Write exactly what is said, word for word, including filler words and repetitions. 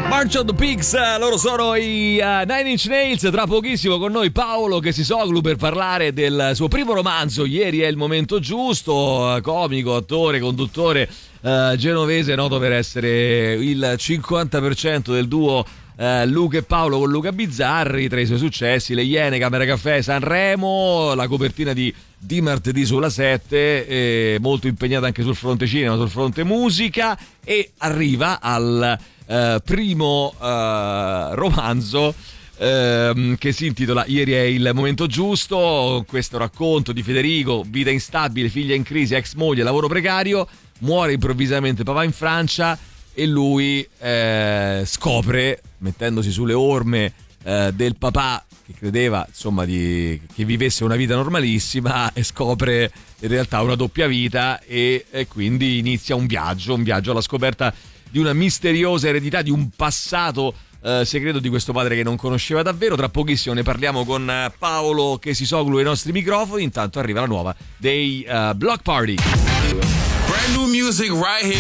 March of the Pigs, loro sono i uh, Nine Inch Nails. Tra pochissimo con noi Paolo Kesisoglu per parlare del suo primo romanzo, Ieri è il momento giusto. Comico, attore, conduttore uh, genovese, noto per essere il cinquanta per cento del duo uh, Luca e Paolo con Luca Bizzarri. Tra i suoi successi Le Iene, Camera Caffè, Sanremo, la copertina di di martedì sulla sette, eh, molto impegnata anche sul fronte cinema, sul fronte musica, e arriva al Uh, primo uh, romanzo uh, che si intitola Ieri è il momento giusto. Questo racconto di Federico, vita instabile, figlia in crisi, ex moglie, lavoro precario, muore improvvisamente papà in Francia e lui uh, scopre, mettendosi sulle orme uh, del papà che credeva insomma di, che vivesse una vita normalissima, e scopre in realtà una doppia vita, e, e quindi inizia un viaggio, un viaggio alla scoperta di una misteriosa eredità, di un passato eh, segreto di questo padre che non conosceva davvero. Tra pochissimo ne parliamo con Paolo Kesisoglu ai nostri microfoni. Intanto arriva la nuova dei uh, Block Party. Brand new music right here.